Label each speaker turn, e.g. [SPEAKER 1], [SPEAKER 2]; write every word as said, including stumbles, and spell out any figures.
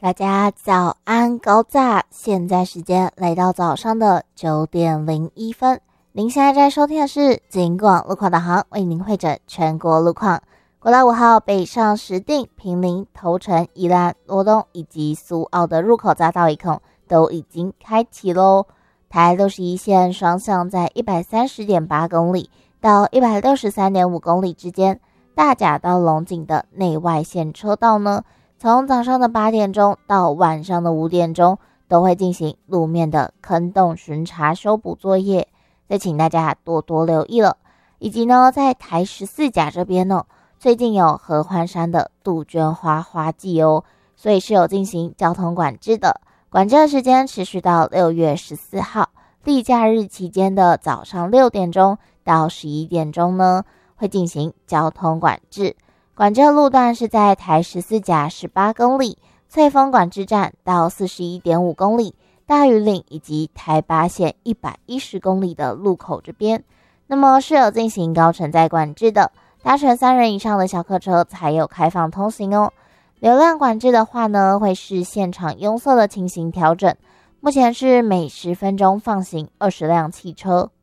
[SPEAKER 1] 大家早安高炸，现在时间来到早上的九点零一分。您现在在收听的是警广路况导航，为您会诊全国路况。国道五号北上石碇、坪林、头城、宜兰、罗东以及苏澳的入口匝道一孔都已经开启咯。台六十一线双向在 一百三十点八 公里到 一百六十三点五 公里之间，大甲到龙井的内外线车道呢，从早上的八点钟到晚上的五点钟都会进行路面的坑洞巡查修补作业，再请大家多多留意了。以及呢，在台十四甲这边呢，最近有合欢山的杜鹃花花季哦，所以是有进行交通管制的，管制的时间持续到六月十四号，例假日期间的早上六点钟到十一点钟呢，会进行交通管制。管制路段是在台十四甲十八公里、翠峰管制站到 四十一点五 公里、大屿岭以及台八线一百一十公里的路口这边。那么是有进行高承载管制的，搭乘三人以上的小客车才有开放通行哦。流量管制的话呢，会视现场拥塞的情形调整，目前是每十分钟放行二十辆汽车。